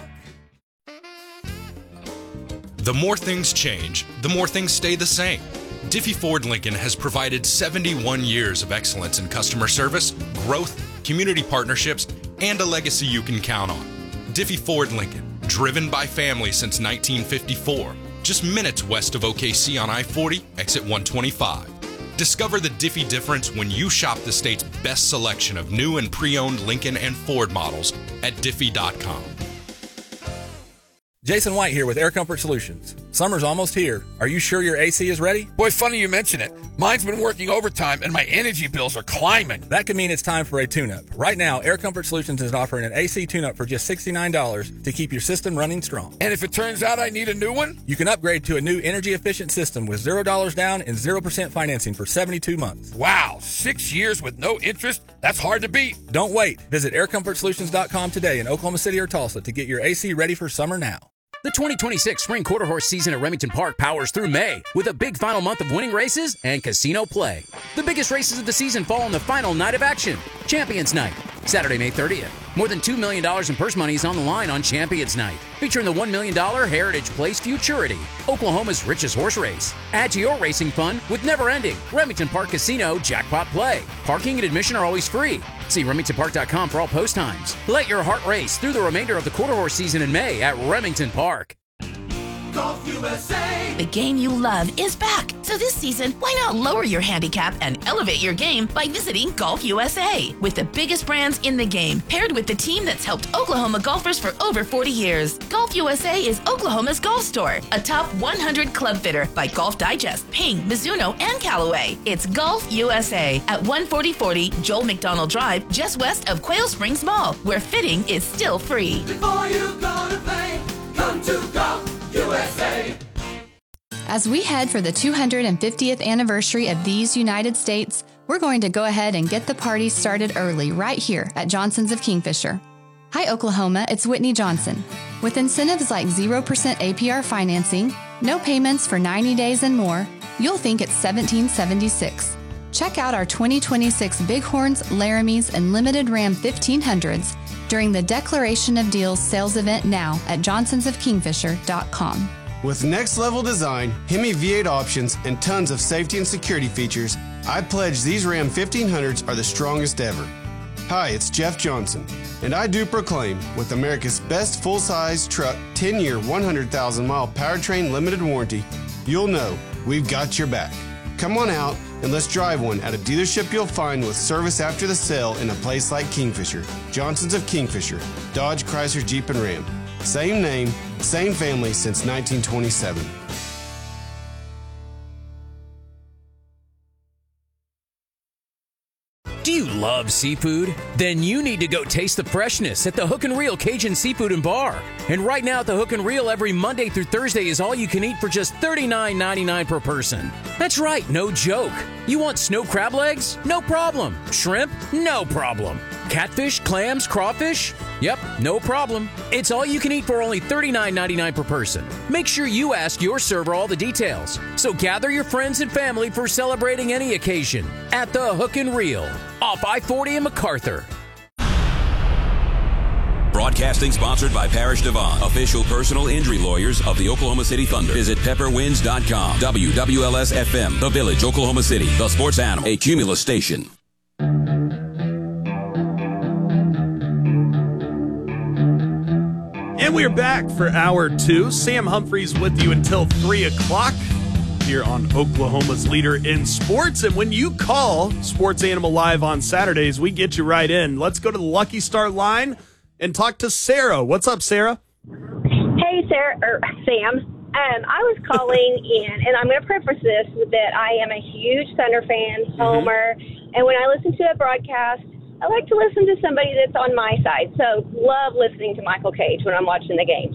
The more things change, the more things stay the same. Diffie Ford Lincoln has provided seventy-one years of excellence in customer service, growth, community partnerships, and a legacy you can count on. Diffie Ford Lincoln, driven by family since nineteen fifty-four, just minutes west of O K C on I forty, exit one twenty-five. Discover the Diffie difference when you shop the state's best selection of new and pre-owned Lincoln and Ford models at diffie dot com. Jason White here with Air Comfort Solutions. Summer's almost here. Are you sure your A C is ready? Boy, funny you mention it. Mine's been working overtime and my energy bills are climbing. That could mean it's time for a tune-up. Right now, Air Comfort Solutions is offering an A C tune-up for just sixty-nine dollars to keep your system running strong. And if it turns out I need a new one? You can upgrade to a new energy-efficient system with zero dollars down and zero percent financing for seventy-two months. Wow, six years with no interest? That's hard to beat. Don't wait. Visit air comfort solutions dot com today in Oklahoma City or Tulsa to get your A C ready for summer now. The twenty twenty-six Spring Quarter Horse season at Remington Park powers through May with a big final month of winning races and casino play. The biggest races of the season fall on the final night of action, Champions Night, Saturday, May thirtieth. More than two million dollars in purse money is on the line on Champions Night, featuring the one million dollars Heritage Place Futurity, Oklahoma's richest horse race. Add to your racing fun with never-ending Remington Park Casino Jackpot Play. Parking and admission are always free. See remington park dot com for all post times. Let your heart race through the remainder of the quarter horse season in May at Remington Park. Golf U S A. The game you love is back. So this season, why not lower your handicap and elevate your game by visiting Golf U S A? With the biggest brands in the game, paired with the team that's helped Oklahoma golfers for over forty years. Golf U S A is Oklahoma's golf store, a top one hundred club fitter by Golf Digest, Ping, Mizuno, and Callaway. It's Golf U S A at one forty forty Joel McDonald Drive, just west of Quail Springs Mall, where fitting is still free. Before you go to play, come to Golf U S A. As we head for the two hundred fiftieth anniversary of these United States, we're going to go ahead and get the party started early right here at Johnson's of Kingfisher. Hi, Oklahoma, it's Whitney Johnson. With incentives like zero percent A P R financing, no payments for ninety days and more, you'll think it's seventeen seventy-six. Check out our twenty twenty-six Bighorns, Laramies, and Limited Ram fifteen hundreds during the Declaration of Deals sales event now at johnsons of kingfisher dot com. With next-level design, Hemi V eight options, and tons of safety and security features, I pledge these Ram fifteen hundreds are the strongest ever. Hi, it's Jeff Johnson, and I do proclaim, with America's best full-size truck ten-year, one hundred thousand mile powertrain limited warranty, you'll know we've got your back. Come on out and let's drive one at a dealership you'll find with service after the sale in a place like Kingfisher. Johnson's of Kingfisher, Dodge, Chrysler, Jeep, and Ram. Same name, same family since nineteen twenty-seven. Do you love seafood? Then you need to go taste the freshness at the Hook and Reel Cajun Seafood and Bar. And right now at the Hook and Reel, every Monday through Thursday is all you can eat for just thirty-nine ninety-nine per person. That's right, no joke. You want snow crab legs? No problem. Shrimp? No problem. Catfish, clams, crawfish? Yep, no problem. It's all you can eat for only thirty-nine ninety-nine per person. Make sure you ask your server all the details. So gather your friends and family for celebrating any occasion at the Hook and Reel off I forty in MacArthur. Broadcasting sponsored by Parrish Devon, official personal injury lawyers of the Oklahoma City Thunder. Visit pepper winds dot com. W W L S F M, The Village, Oklahoma City, the sports animal, a Cumulus station. And we're back for hour two. Sam Humphreys with you until three o'clock here on Oklahoma's leader in sports. And when you call Sports Animal Live on Saturdays, we get you right in. Let's go to the Lucky Star line and talk to Sarah. What's up, Sarah? Hey, Sarah, or Sam. Um, I was calling in, and I'm going to preface this with that I am a huge Thunder fan, homer, mm-hmm. and when I listen to a broadcast, I like to listen to somebody that's on my side. So love listening to Michael Cage when I'm watching the games.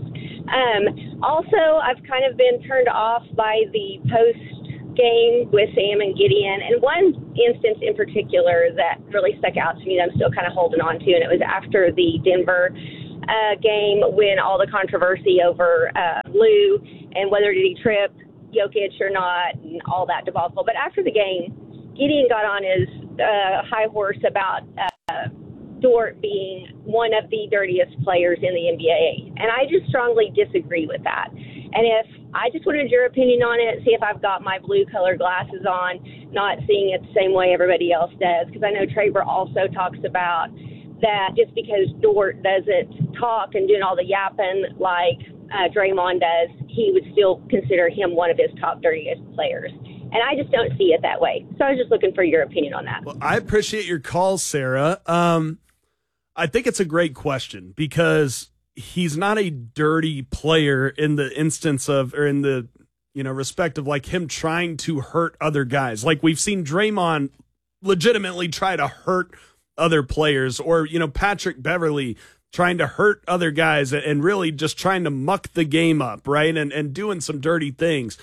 Um, also, I've kind of been turned off by the post-game with Sam and Gideon. And one instance in particular that really stuck out to me that I'm still kind of holding on to, and it was after the Denver uh, game when all the controversy over uh, Lou and whether did he trip Jokic or not and all that debacle. But after the game, Gideon got on his uh, high horse about uh, Dort being one of the dirtiest players in the N B A. And I just strongly disagree with that. And if I just wanted your opinion on it, see if I've got my blue colored glasses on, not seeing it the same way everybody else does. Because I know Traber also talks about that just because Dort doesn't talk and doing all the yapping like uh, Draymond does, he would still consider him one of his top dirtiest players. And I just don't see it that way. So I was just looking for your opinion on that. Well, I appreciate your call, Sarah. Um, I think it's a great question because he's not a dirty player in the instance of, or in the, you know, respect of like him trying to hurt other guys. Like we've seen Draymond legitimately try to hurt other players, or, you know, Patrick Beverley trying to hurt other guys and really just trying to muck the game up, right? And, and doing some dirty things.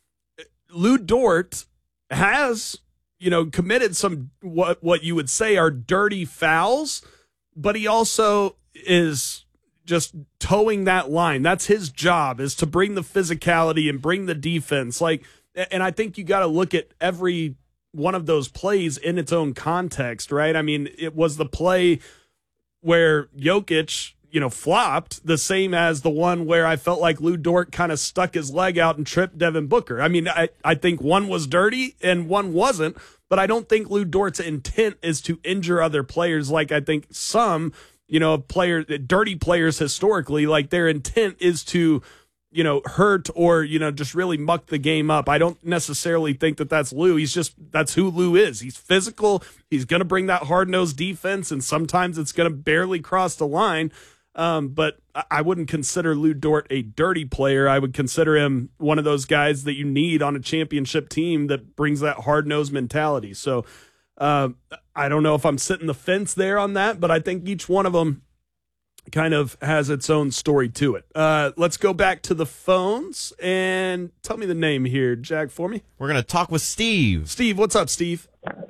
Lou Dort has, you know, committed some what what you would say are dirty fouls, but he also is just towing that line. That's his job, is to bring the physicality and bring the defense. Like, and I think you got to look at every one of those plays in its own context, right? I mean, it was the play where Jokic, you know, flopped, the same as the one where I felt like Lou Dort kind of stuck his leg out and tripped Devin Booker. I mean, I, I think one was dirty and one wasn't, but I don't think Lou Dort's intent is to injure other players like I think some, you know, player, dirty players historically, like their intent is to, you know, hurt or, you know, just really muck the game up. I don't necessarily think that that's Lou. He's just, that's who Lou is. He's physical. He's going to bring that hard-nosed defense, and sometimes it's going to barely cross the line. Um, but I wouldn't consider Lou Dort a dirty player. I would consider him one of those guys that you need on a championship team that brings that hard-nosed mentality. So uh, I don't know if I'm sitting the fence there on that, but I think each one of them kind of has its own story to it. Uh, let's go back to the phones and tell me the name here, Jack, for me. We're going to talk with Steve. Steve, what's up, Steve?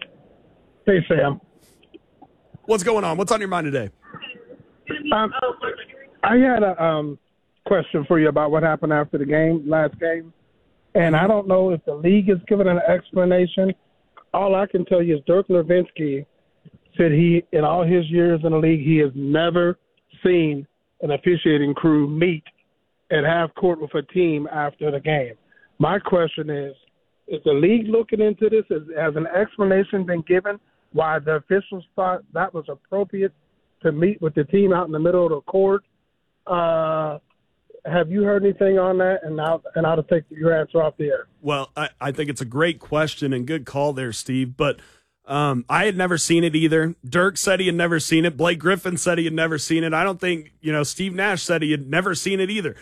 Hey, Sam. What's going on? What's on your mind today? Um, I had a um, question for you about what happened after the game, last game. And I don't know if the league is giving an explanation. All I can tell you is Dirk Nowitzki said he, in all his years in the league, he has never seen an officiating crew meet at half court with a team after the game. My question is, is the league looking into this? Has, has an explanation been given why the officials thought that was appropriate to meet with the team out in the middle of the court? Uh, have you heard anything on that? And I'll, and I'll take your answer off the air. Well, I, I think it's a great question and good call there, Steve. But um, I had never seen it either. Dirk said he had never seen it. Blake Griffin said he had never seen it. I don't think, you know, Steve Nash said he had never seen it either.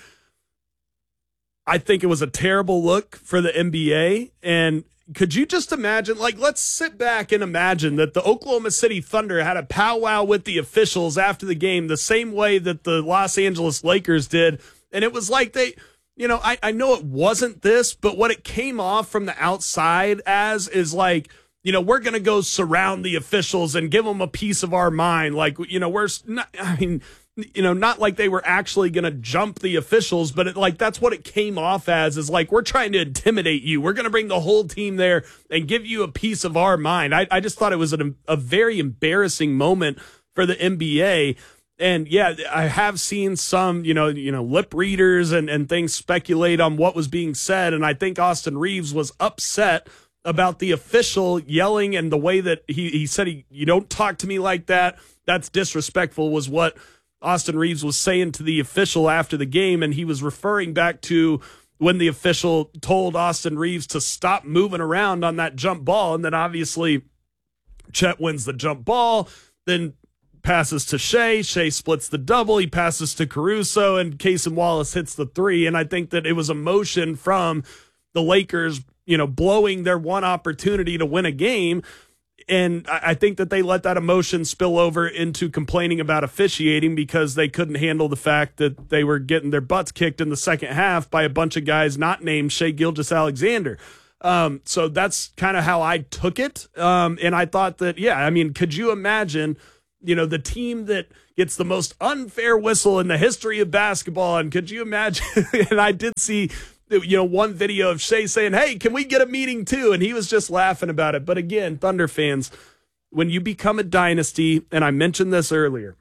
I think it was a terrible look for the N B A. And could you just imagine, like, let's sit back and imagine that the Oklahoma City Thunder had a powwow with the officials after the game the same way that the Los Angeles Lakers did. And it was like they, you know, I, I know it wasn't this, but what it came off from the outside as is like, you know, we're going to go surround the officials and give them a piece of our mind. Like, you know, we're not, I mean, you know, not like they were actually going to jump the officials, but it, like that's what it came off as, is like, we're trying to intimidate you. We're going to bring the whole team there and give you a piece of our mind. I, I just thought it was an, a very embarrassing moment for the N B A. And yeah, I have seen some, you know, you know, lip readers and, and things speculate on what was being said. And I think Austin Reeves was upset about the official yelling and the way that he, he said, he, you don't talk to me like that. That's disrespectful, was what Austin Reeves was saying to the official after the game. And he was referring back to when the official told Austin Reeves to stop moving around on that jump ball. And then obviously Chet wins the jump ball, then passes to Shea. Shea splits the double. He passes to Caruso, and Cason Wallace hits the three. And I think that it was emotion from the Lakers, you know, blowing their one opportunity to win a game. And I think that they let that emotion spill over into complaining about officiating because they couldn't handle the fact that they were getting their butts kicked in the second half by a bunch of guys not named Shea Gilgeous-Alexander. Um, so that's kind of how I took it. Um, and I thought that, yeah, I mean, could you imagine, you know, the team that gets the most unfair whistle in the history of basketball? And could you imagine, and I did see, you know, one video of Shea saying, hey, can we get a meeting too? And he was just laughing about it. But again, Thunder fans, when you become a dynasty, and I mentioned this earlier,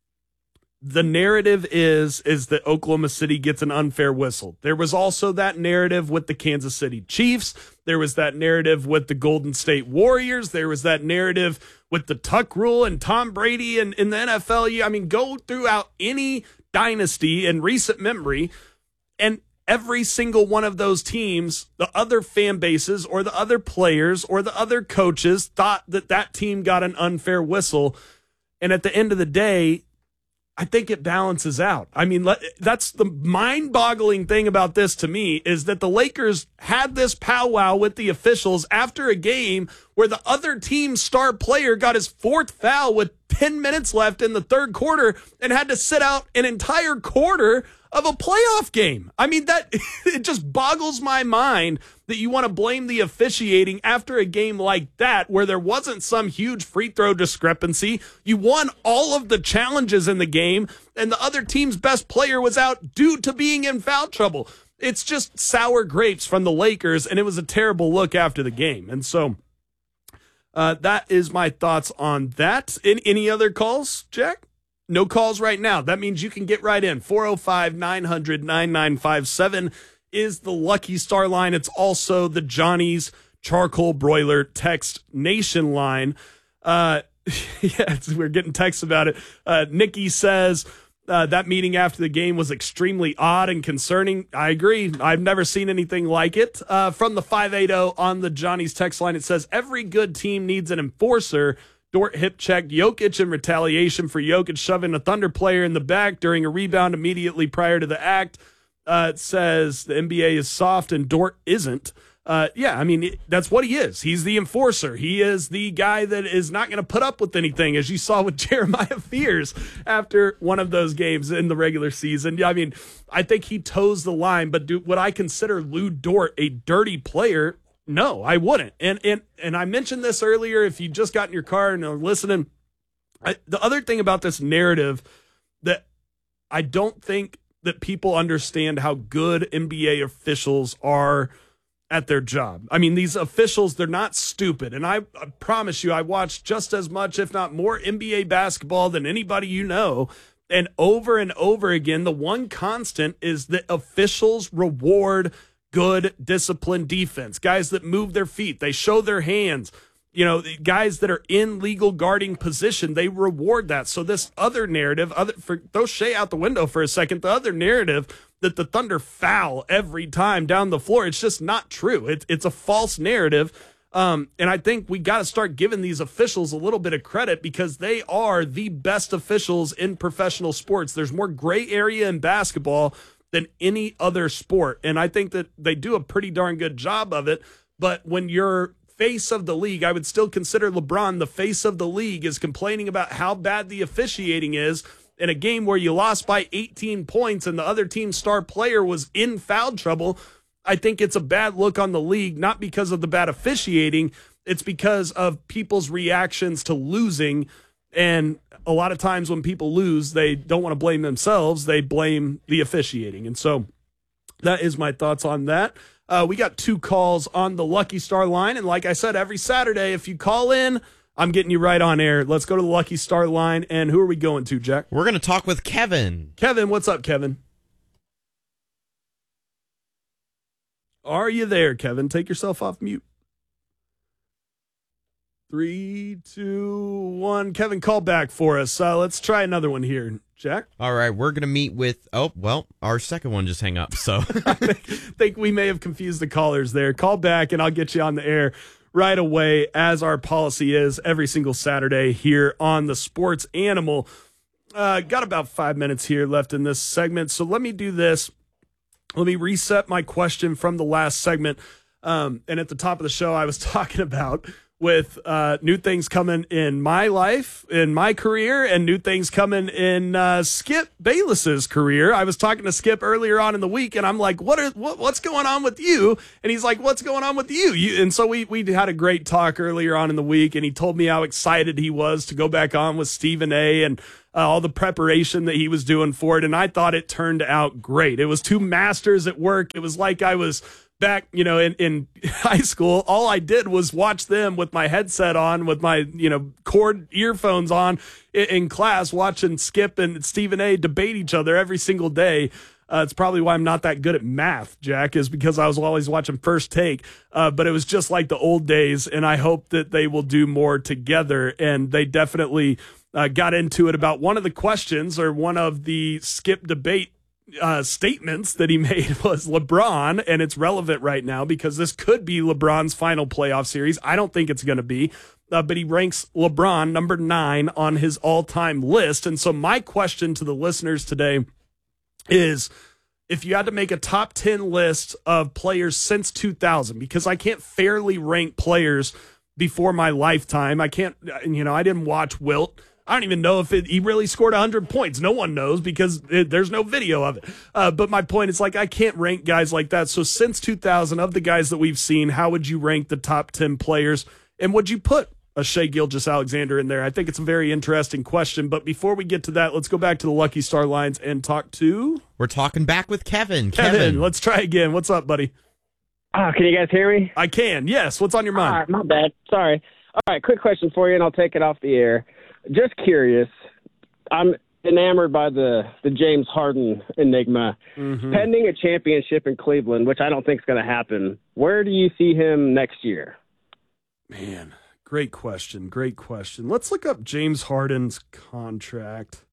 the narrative is, is that Oklahoma City gets an unfair whistle. There was also that narrative with the Kansas City Chiefs. There was that narrative with the Golden State Warriors. There was that narrative with the Tuck rule and Tom Brady and in the N F L. I mean, go throughout any dynasty in recent memory, and every single one of those teams, the other fan bases or the other players or the other coaches thought that that team got an unfair whistle. And at the end of the day, I think it balances out. I mean, that's the mind-boggling thing about this to me, is that the Lakers had this powwow with the officials after a game where the other team's star player got his fourth foul with ten minutes left in the third quarter and had to sit out an entire quarter of a playoff game. I mean, that it just boggles my mind that you want to blame the officiating after a game like that, where there wasn't some huge free throw discrepancy. You won all of the challenges in the game, and the other team's best player was out due to being in foul trouble. It's just sour grapes from the Lakers, and it was a terrible look after the game. And so uh, that is my thoughts on that. Any, any other calls, Jack? No calls right now. That means you can get right in. four oh five, nine hundred, ninety-nine fifty-seven is the Lucky Star line. It's also the Johnny's Charcoal Broiler Text Nation line. Uh, yeah, we're getting texts about it. Uh, Nikki says uh, that meeting after the game was extremely odd and concerning. I agree. I've never seen anything like it. Uh, from the five eighty on the Johnny's text line, it says, every good team needs an enforcer. Dort hip checked Jokic in retaliation for Jokic shoving a Thunder player in the back during a rebound immediately prior to the act. Uh, it says the N B A is soft and Dort isn't. Uh, yeah, I mean, it, that's what he is. He's the enforcer. He is the guy that is not going to put up with anything, as you saw with Jeremiah Fears after one of those games in the regular season. Yeah, I mean, I think he toes the line, but do, would I consider Lou Dort a dirty player? No, I wouldn't. And and and I mentioned this earlier, if you just got in your car and are listening. I, the other thing about this narrative that I don't think that people understand how good N B A officials are at their job. I mean, these officials, they're not stupid. And I, I promise you, I watch just as much, if not more, N B A basketball than anybody you know. And over and over again, the one constant is that officials reward good, disciplined defense. Guys that move their feet, they show their hands. You know, guys that are in legal guarding position, they reward that. So this other narrative, other for throw Shea out the window for a second, the other narrative that the Thunder foul every time down the floor, it's just not true. It's it's a false narrative. Um, and I think we got to start giving these officials a little bit of credit, because they are the best officials in professional sports. There's more gray area in basketball than any other sport. And I think that they do a pretty darn good job of it. But when you're face of the league, I would still consider LeBron the face of the league, is complaining about how bad the officiating is in a game where you lost by eighteen points and the other team's star player was in foul trouble. I think it's a bad look on the league, not because of the bad officiating. It's because of people's reactions to losing. And a lot of times when people lose, they don't want to blame themselves. They blame the officiating. And so that is my thoughts on that. Uh, we got two calls on the Lucky Star line. And like I said, every Saturday, if you call in, I'm getting you right on air. Let's go to the Lucky Star line. And who are we going to, Jack? We're going to talk with Kevin. Kevin, what's up, Kevin? Are you there, Kevin? Take yourself off mute. Three, two, one. Kevin, call back for us. Uh, let's try another one here. Jack? All right, we're going to meet with, oh, well, our second one just hang up, so. I think we may have confused the callers there. Call back, and I'll get you on the air right away, as our policy is every single Saturday here on the Sports Animal. Uh, got about five minutes here left in this segment, so let me do this. Let me reset my question from the last segment. Um, and at the top of the show, I was talking about with uh, new things coming in my life, in my career, and new things coming in uh, Skip Bayless's career. I was talking to Skip earlier on in the week, and I'm like, "What are what, what's going on with you?" And he's like, "What's going on with you?" you and so we we had a great talk earlier on in the week, and he told me how excited he was to go back on with Stephen A. and uh, all the preparation that he was doing for it. And I thought it turned out great. It was two masters at work. It was like I was back, you know, in, in high school. All I did was watch them with my headset on, with my, you know, cord earphones on in, in class, watching Skip and Stephen A. debate each other every single day. Uh, it's probably why I'm not that good at math, Jack, is because I was always watching First Take. Uh, but it was just like the old days, and I hope that they will do more together. And they definitely uh, got into it about one of the questions, or one of the Skip debate Uh, statements that he made was LeBron, and it's relevant right now because this could be LeBron's final playoff series. I don't think it's going to be, uh, but he ranks LeBron number nine on his all-time list. And so my question to the listeners today is, if you had to make a top ten list of players since two thousand, because I can't fairly rank players before my lifetime. I can't, you know, I didn't watch Wilt. I don't even know if it, he really scored one hundred points. No one knows because it, there's no video of it. Uh, but my point is, like, I can't rank guys like that. So since two thousand, of the guys that we've seen, how would you rank the top ten players? And would you put a Shai Gilgeous-Alexander in there? I think it's a very interesting question. But before we get to that, let's go back to the Lucky Star lines and talk to... We're talking back with Kevin. Kevin, Kevin. let's try again. What's up, buddy? Uh, can you guys hear me? I can, yes. What's on your mind? All right, my bad. Sorry. All right, quick question for you, and I'll take it off the air. Just curious. I'm enamored by the, the James Harden enigma. Mm-hmm. Pending a championship in Cleveland, which I don't think is going to happen, where do you see him next year? Man, great question. Great question. Let's look up James Harden's contract.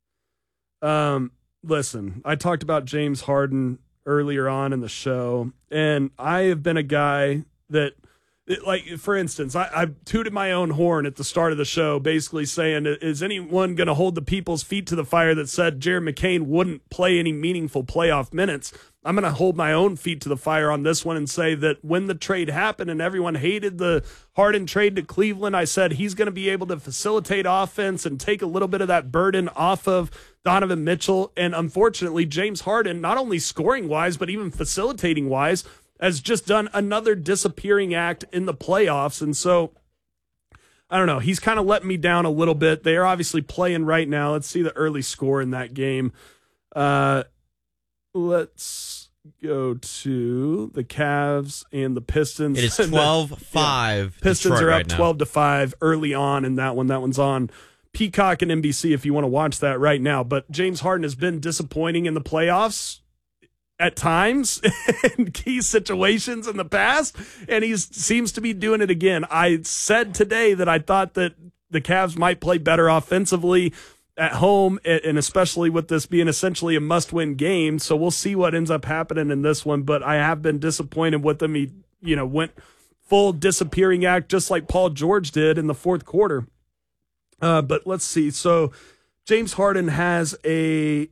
Um, listen, I talked about James Harden earlier on in the show, and I have been a guy that, like, for instance, I, I tooted my own horn at the start of the show, basically saying, is anyone going to hold the people's feet to the fire that said Jared McCain wouldn't play any meaningful playoff minutes? I'm going to hold my own feet to the fire on this one and say that when the trade happened and everyone hated the Harden trade to Cleveland, I said he's going to be able to facilitate offense and take a little bit of that burden off of Donovan Mitchell. And unfortunately, James Harden, not only scoring-wise, but even facilitating-wise, has just done another disappearing act in the playoffs. And so, I don't know, he's kind of letting me down a little bit. They are obviously playing right now. Let's see the early score in that game. Uh, let's go to the Cavs and the Pistons. It is twelve five. Yeah, Pistons Detroit are up right now. twelve to five early on in that one. That one's on Peacock and N B C if you want to watch that right now. But James Harden has been disappointing in the playoffs at times in key situations in the past, and he seems to be doing it again. I said today that I thought that the Cavs might play better offensively at home, and especially with this being essentially a must-win game. So we'll see what ends up happening in this one, but I have been disappointed with him. He, you know, went full disappearing act just like Paul George did in the fourth quarter. Uh, but let's see. So James Harden has a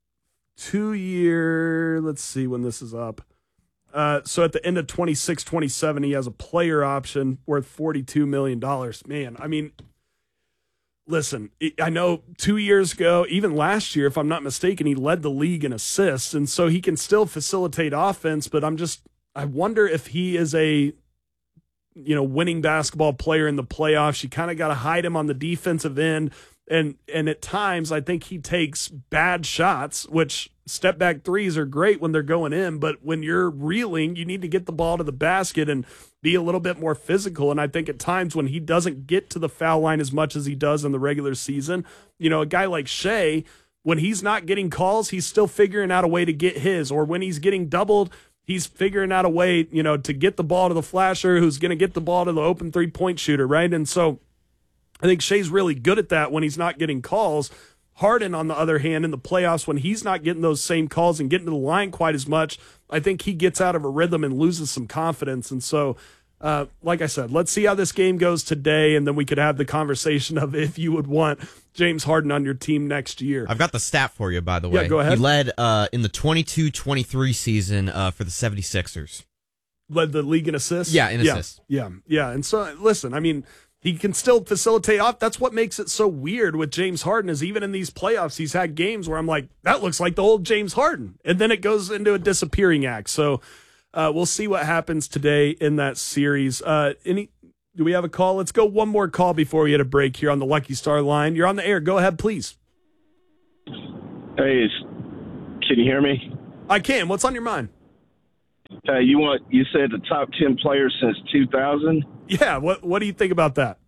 two-year, let's see when this is up. Uh, so at the end of twenty-six twenty-seven, he has a player option worth forty-two million dollars. Man, I mean, listen, I know two years ago, even last year, if I'm not mistaken, he led the league in assists, and so he can still facilitate offense, but I'm just, I wonder if he is a, you know, winning basketball player in the playoffs. You kind of got to hide him on the defensive end. And and at times, I think he takes bad shots, which step back threes are great when they're going in. But when you're reeling, you need to get the ball to the basket and be a little bit more physical. And I think at times when he doesn't get to the foul line as much as he does in the regular season, you know, a guy like Shea, when he's not getting calls, he's still figuring out a way to get his. Or when he's getting doubled, he's figuring out a way, you know, to get the ball to the flasher who's going to get the ball to the open three-point shooter, right? And so I think Shea's really good at that when he's not getting calls. Harden, on the other hand, in the playoffs, when he's not getting those same calls and getting to the line quite as much, I think he gets out of a rhythm and loses some confidence. And so, uh, like I said, let's see how this game goes today, and then we could have the conversation of if you would want James Harden on your team next year. I've got the stat for you, by the way. Yeah, go ahead. He led uh, in the twenty-two twenty-three season uh, for the seventy-sixers. Led the league in assists? Yeah, in assists. Yeah, yeah. And so, listen, I mean, he can still facilitate off. That's what makes it so weird with James Harden is even in these playoffs, he's had games where I'm like, that looks like the old James Harden. And then it goes into a disappearing act. So uh, we'll see what happens today in that series. Uh, any? Do we have a call? Let's go one more call before we hit a break here on the Lucky Star line. You're on the air. Go ahead, please. Hey, can you hear me? I can. What's on your mind? Uh, you want you said the top ten players since two thousand? Yeah. What What do you think about that?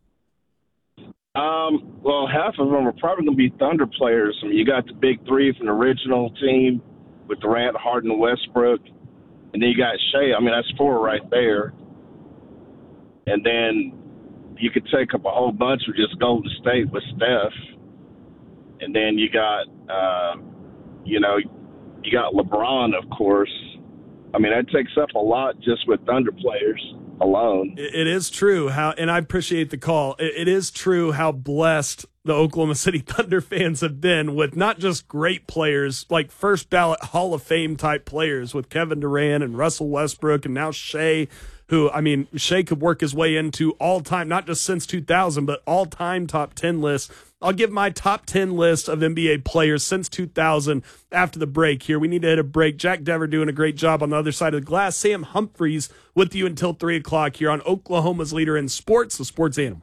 Um. Well, half of them are probably going to be Thunder players. I mean, you got the big three from the original team with Durant, Harden, Westbrook, and then you got Shea. I mean, that's four right there. And then you could take up a whole bunch of just Golden State with Steph. And then you got, uh, you know, you got LeBron, of course. I mean, that takes up a lot just with Thunder players alone. It is true how, and I appreciate the call. It is true how blessed the Oklahoma City Thunder fans have been with not just great players, like first ballot Hall of Fame type players with Kevin Durant and Russell Westbrook and now Shea, who, I mean, Shea could work his way into all-time, not just since two thousand, but all-time top ten lists. I'll give my top ten list of N B A players since two thousand after the break here. We need to hit a break. Jack Dever doing a great job on the other side of the glass. Sam Humphreys with you until three o'clock here on Oklahoma's leader in sports, the Sports Animal.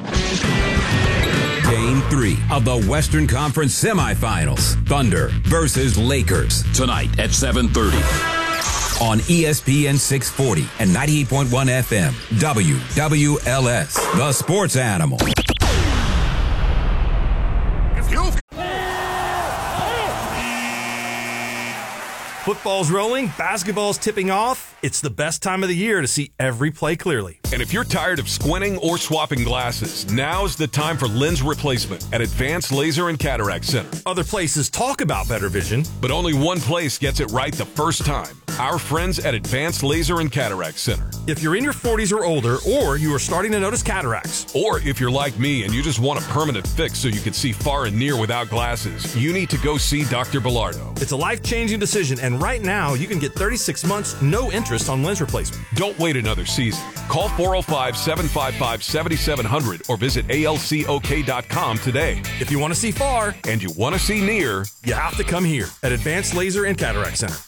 Game three of the Western Conference semifinals. Thunder versus Lakers. Tonight at seven thirty. On E S P N six forty and ninety-eight point one F M. W W L S. The Sports Animal. Football's rolling, basketball's tipping off. It's the best time of the year to see every play clearly. And if you're tired of squinting or swapping glasses, now's the time for lens replacement at Advanced Laser and Cataract Center. Other places talk about better vision, but only one place gets it right the first time. Our friends at Advanced Laser and Cataract Center. If you're in your forties or older, or you are starting to notice cataracts, or if you're like me and you just want a permanent fix so you can see far and near without glasses, you need to go see Doctor Bilardo. It's a life-changing decision, and right now you can get thirty-six months, no interest on lens replacement. Don't wait another season. Call four oh five, seven five five, seven seven zero zero or visit A L C O K dot com today. If you want to see far and you want to see near, you have to come here at Advanced Laser and Cataract Center.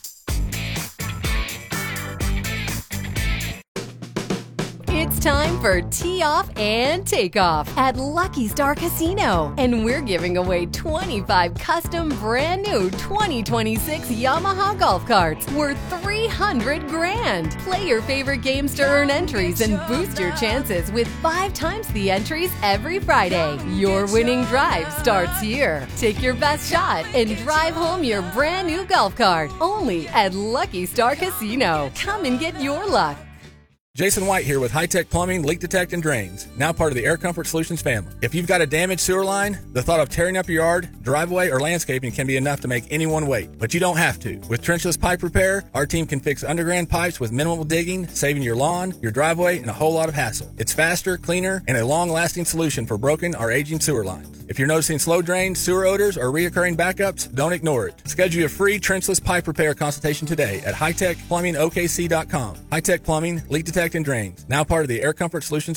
It's time for Tee Off and Takeoff at Lucky Star Casino. And we're giving away twenty-five custom brand new twenty twenty-six Yamaha golf carts worth three hundred grand. Play your favorite games to earn entries and boost your chances with five times the entries every Friday. Your winning drive starts here. Take your best shot and drive home your brand new golf cart only at Lucky Star Casino. Come and get your luck. Jason White here with High Tech Plumbing, Leak Detect, and Drains, now part of the Air Comfort Solutions family. If you've got a damaged sewer line, the thought of tearing up your yard, driveway, or landscaping can be enough to make anyone wait. But you don't have to. With trenchless pipe repair, our team can fix underground pipes with minimal digging, saving your lawn, your driveway, and a whole lot of hassle. It's faster, cleaner, and a long-lasting solution for broken or aging sewer lines. If you're noticing slow drains, sewer odors, or reoccurring backups, don't ignore it. Schedule your free trenchless pipe repair consultation today at high tech plumbing O K C dot com. High Tech Plumbing, Leak Detect, and Drains, now part of the Air Comfort Solutions family.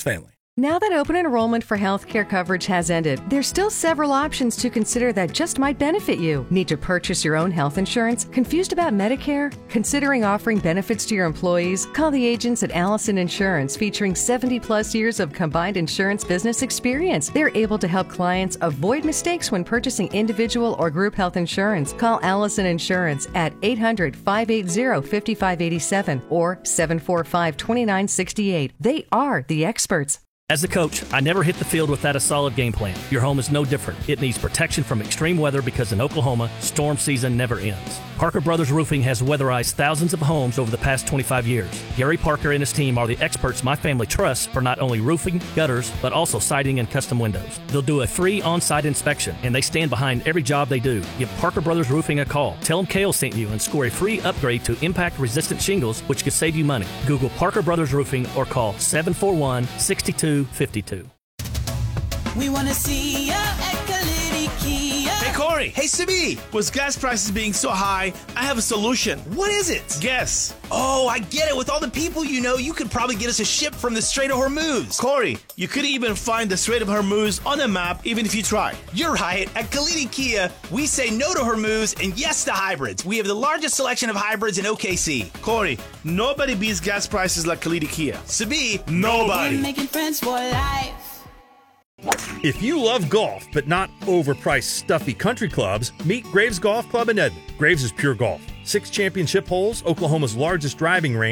Now that open enrollment for healthcare coverage has ended, there's still several options to consider that just might benefit you. Need to purchase your own health insurance? Confused about Medicare? Considering offering benefits to your employees? Call the agents at Allison Insurance, featuring seventy plus years of combined insurance business experience. They're able to help clients avoid mistakes when purchasing individual or group health insurance. Call Allison Insurance at eight hundred, five eight zero, five five eight seven or seven four five, two nine six eight. They are the experts. As a coach, I never hit the field without a solid game plan. Your home is no different. It needs protection from extreme weather because in Oklahoma, storm season never ends. Parker Brothers Roofing has weatherized thousands of homes over the past twenty-five years. Gary Parker and his team are the experts my family trusts for not only roofing, gutters, but also siding and custom windows. They'll do a free on-site inspection, and they stand behind every job they do. Give Parker Brothers Roofing a call. Tell them Kale sent you and score a free upgrade to impact-resistant shingles, which could save you money. Google Parker Brothers Roofing or call seven four one, six two five two. We want to see ya at Kalidi Kia. Hey, Corey. Hey, Sibi. With gas prices being so high, I have a solution. What is it? Guess. Oh, I get it. With all the people you know, you could probably get us a ship from the Strait of Hormuz. Corey, you could even find the Strait of Hormuz on the map even if you try. You're right. At Kalidi Kia, we say no to Hormuz and yes to hybrids. We have the largest selection of hybrids in O K C. Corey, nobody beats gas prices like Kalidi Kia. Sabi, nobody. We're making friends for life. If you love golf, but not overpriced, stuffy country clubs, meet Graves Golf Club in Edmond. Graves is pure golf. Six championship holes, Oklahoma's largest driving range,